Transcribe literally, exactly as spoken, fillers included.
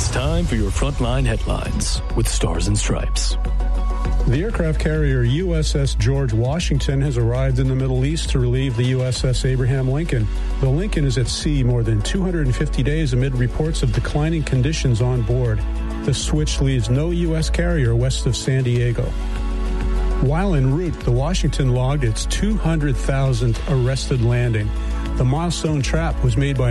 It's time for your Frontline Headlines with Stars and Stripes. The aircraft carrier U S S George Washington has arrived in the Middle East to relieve the U S S Abraham Lincoln. The Lincoln is at sea more than two hundred fifty days amid reports of declining conditions on board. The switch leaves no U S carrier west of San Diego. While en route, the Washington logged its two hundred thousandth arrested landing. The milestone trap was made by